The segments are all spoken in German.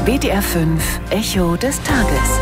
WDR 5 Echo des Tages.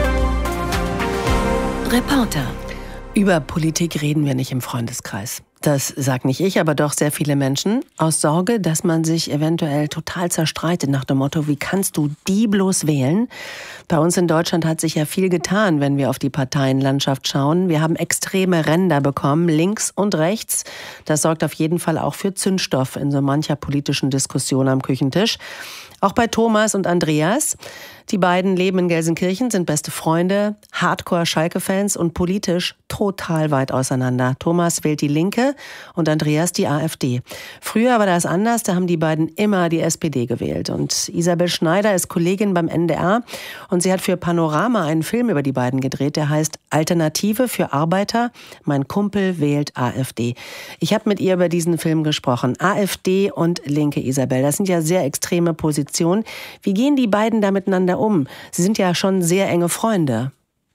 Reporter. Über Politik reden wir nicht im Freundeskreis. Das sag nicht ich, aber doch sehr viele Menschen. Aus Sorge, dass man sich eventuell total zerstreitet nach dem Motto, wie kannst du die bloß wählen? Bei uns in Deutschland hat sich ja viel getan, wenn wir auf die Parteienlandschaft schauen. Wir haben extreme Ränder bekommen, links und rechts. Das sorgt auf jeden Fall auch für Zündstoff in so mancher politischen Diskussion am Küchentisch. Auch bei Thomas und Andreas. Die beiden leben in Gelsenkirchen, sind beste Freunde, Hardcore-Schalke-Fans und politisch total weit auseinander. Thomas wählt die Linke und Andreas die AfD. Früher war das anders, da haben die beiden immer die SPD gewählt. Und Isabel Schneider ist Kollegin beim NDR und sie hat für Panorama einen Film über die beiden gedreht, der heißt Alternative für Arbeiter, mein Kumpel wählt AfD. Ich habe mit ihr über diesen Film gesprochen. AfD und Linke, Isabel, das sind ja sehr extreme Positionen. Wie gehen die beiden da miteinander um? Sie sind ja schon sehr enge Freunde.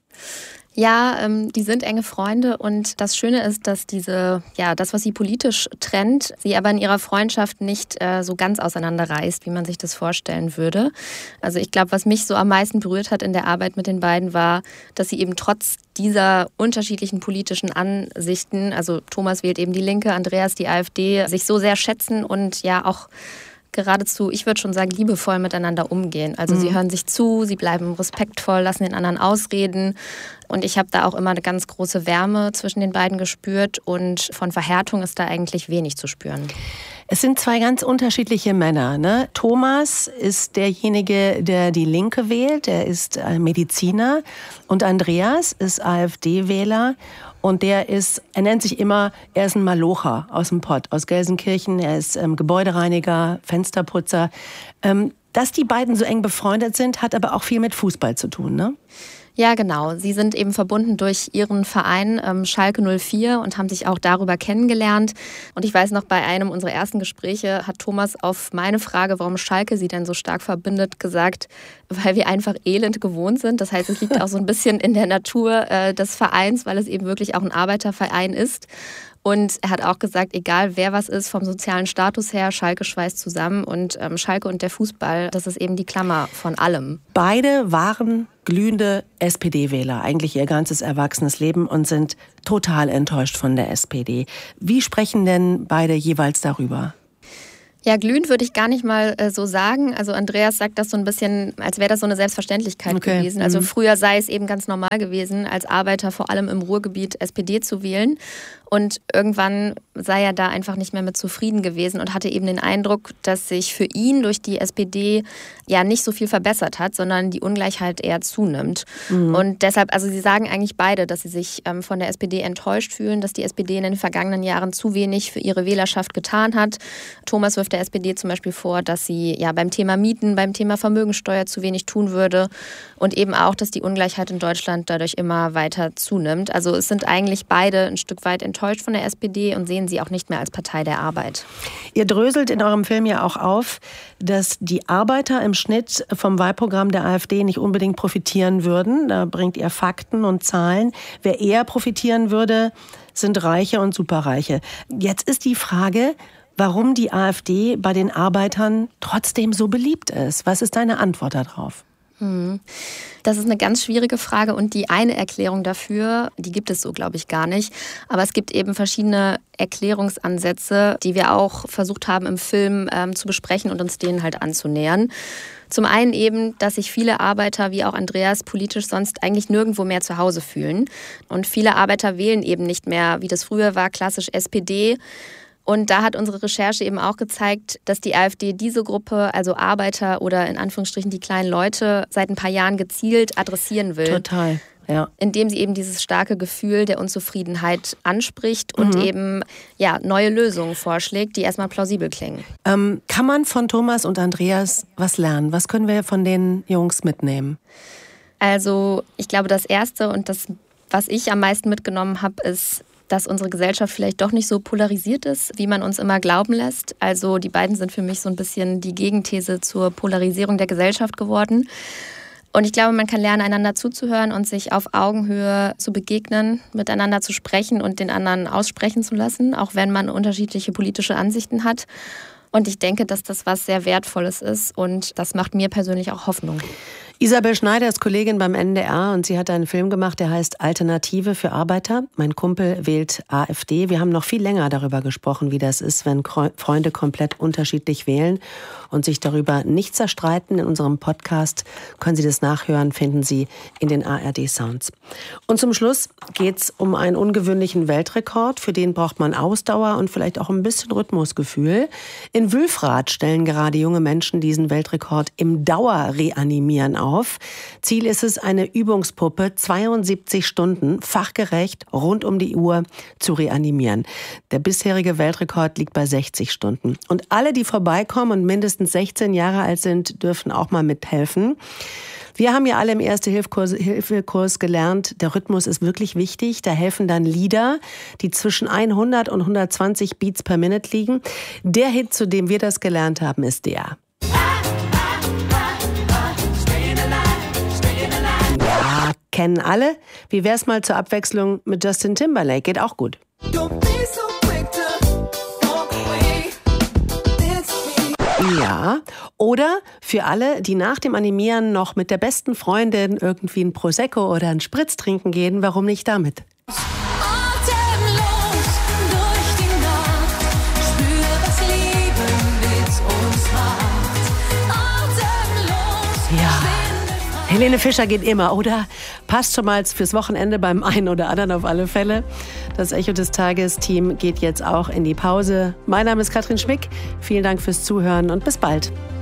Ja, die sind enge Freunde und das Schöne ist, dass das, was sie politisch trennt, sie aber in ihrer Freundschaft nicht so ganz auseinanderreißt, wie man sich das vorstellen würde. Also ich glaube, was mich so am meisten berührt hat in der Arbeit mit den beiden war, dass sie eben trotz dieser unterschiedlichen politischen Ansichten, also Thomas wählt eben die Linke, Andreas die AfD, sich so sehr schätzen und ja auch geradezu, ich würde schon sagen, liebevoll miteinander umgehen. Also sie hören sich zu, sie bleiben respektvoll, lassen den anderen ausreden. Und ich habe da auch immer eine ganz große Wärme zwischen den beiden gespürt und von Verhärtung ist da eigentlich wenig zu spüren. Es sind zwei ganz unterschiedliche Männer, ne? Thomas ist derjenige, der die Linke wählt, er ist Mediziner und Andreas ist AfD-Wähler. Und er nennt sich immer, er ist ein Malocher aus dem Pott, aus Gelsenkirchen. Er ist Gebäudereiniger, Fensterputzer. Dass die beiden so eng befreundet sind, hat aber auch viel mit Fußball zu tun, ne? Ja, genau. Sie sind eben verbunden durch ihren Verein Schalke 04 und haben sich auch darüber kennengelernt. Und ich weiß noch, bei einem unserer ersten Gespräche hat Thomas auf meine Frage, warum Schalke sie denn so stark verbindet, gesagt, weil wir einfach elend gewohnt sind. Das heißt, es liegt auch so ein bisschen in der Natur des Vereins, weil es eben wirklich auch ein Arbeiterverein ist. Und er hat auch gesagt, egal wer was ist, vom sozialen Status her, Schalke schweißt zusammen. Und Schalke und der Fußball, das ist eben die Klammer von allem. Beide waren glühende SPD-Wähler, eigentlich ihr ganzes erwachsenes Leben und sind total enttäuscht von der SPD. Wie sprechen denn beide jeweils darüber? Ja, glühend würde ich gar nicht mal so sagen. Also Andreas sagt das so ein bisschen, als wäre das so eine Selbstverständlichkeit gewesen. Also früher sei es eben ganz normal gewesen, als Arbeiter vor allem im Ruhrgebiet SPD zu wählen. Und irgendwann sei er da einfach nicht mehr mit zufrieden gewesen und hatte eben den Eindruck, dass sich für ihn durch die SPD ja nicht so viel verbessert hat, sondern die Ungleichheit eher zunimmt. Und deshalb, also sie sagen eigentlich beide, dass sie sich von der SPD enttäuscht fühlen, dass die SPD in den vergangenen Jahren zu wenig für ihre Wählerschaft getan hat. Thomas wirft der SPD zum Beispiel vor, dass sie ja beim Thema Mieten, beim Thema Vermögensteuer zu wenig tun würde und eben auch, dass die Ungleichheit in Deutschland dadurch immer weiter zunimmt. Also es sind eigentlich beide ein Stück weit enttäuscht von der SPD und sehen sie auch nicht mehr als Partei der Arbeit. Ihr dröselt in eurem Film ja auch auf, dass die Arbeiter im Schnitt vom Wahlprogramm der AfD nicht unbedingt profitieren würden. Da bringt ihr Fakten und Zahlen. Wer eher profitieren würde, sind Reiche und Superreiche. Jetzt ist die Frage, warum die AfD bei den Arbeitern trotzdem so beliebt ist. Was ist deine Antwort darauf? Das ist eine ganz schwierige Frage und die eine Erklärung dafür, die gibt es so, glaube ich, gar nicht. Aber es gibt eben verschiedene Erklärungsansätze, die wir auch versucht haben im Film zu besprechen und uns denen halt anzunähern. Zum einen eben, dass sich viele Arbeiter, wie auch Andreas, politisch sonst eigentlich nirgendwo mehr zu Hause fühlen. Und viele Arbeiter wählen eben nicht mehr, wie das früher war, klassisch SPD. Und da hat unsere Recherche eben auch gezeigt, dass die AfD diese Gruppe, also Arbeiter oder in Anführungsstrichen die kleinen Leute, seit ein paar Jahren gezielt adressieren will. Total, ja. Indem sie eben dieses starke Gefühl der Unzufriedenheit anspricht und eben neue Lösungen vorschlägt, die erstmal plausibel klingen. Kann man von Thomas und Andreas was lernen? Was können wir von den Jungs mitnehmen? Also ich glaube, das Erste und das, was ich am meisten mitgenommen habe, ist, dass unsere Gesellschaft vielleicht doch nicht so polarisiert ist, wie man uns immer glauben lässt. Also die beiden sind für mich so ein bisschen die Gegenthese zur Polarisierung der Gesellschaft geworden. Und ich glaube, man kann lernen, einander zuzuhören und sich auf Augenhöhe zu begegnen, miteinander zu sprechen und den anderen aussprechen zu lassen, auch wenn man unterschiedliche politische Ansichten hat. Und ich denke, dass das was sehr Wertvolles ist und das macht mir persönlich auch Hoffnung. Isabel Schneider ist Kollegin beim NDR und sie hat einen Film gemacht, der heißt Alternative für Arbeiter. Mein Kumpel wählt AfD. Wir haben noch viel länger darüber gesprochen, wie das ist, wenn Freunde komplett unterschiedlich wählen und sich darüber nicht zerstreiten. In unserem Podcast können Sie das nachhören, finden Sie in den ARD-Sounds. Und zum Schluss geht's um einen ungewöhnlichen Weltrekord. Für den braucht man Ausdauer und vielleicht auch ein bisschen Rhythmusgefühl. In Wülfrath stellen gerade junge Menschen diesen Weltrekord im Dauerreanimieren auf. Ziel ist es, eine Übungspuppe 72 Stunden fachgerecht rund um die Uhr zu reanimieren. Der bisherige Weltrekord liegt bei 60 Stunden. Und alle, die vorbeikommen und mindestens 16 Jahre alt sind, dürfen auch mal mithelfen. Wir haben ja alle im Erste-Hilfe-Kurs gelernt, der Rhythmus ist wirklich wichtig. Da helfen dann Lieder, die zwischen 100 und 120 Beats per Minute liegen. Der Hit, zu dem wir das gelernt haben, ist der. Ja, kennen alle. Wie wär's mal zur Abwechslung mit Justin Timberlake? Geht auch gut. Ja, oder für alle, die nach dem Animieren noch mit der besten Freundin irgendwie ein Prosecco oder einen Spritz trinken gehen, warum nicht damit? Atemlos durch die Nacht, spür, was Leben mit uns macht. Atemlos. Ja, Helene Fischer geht immer, oder? Passt schon mal fürs Wochenende beim einen oder anderen auf alle Fälle. Das Echo des Tages-Team geht jetzt auch in die Pause. Mein Name ist Katrin Schmick. Vielen Dank fürs Zuhören und bis bald.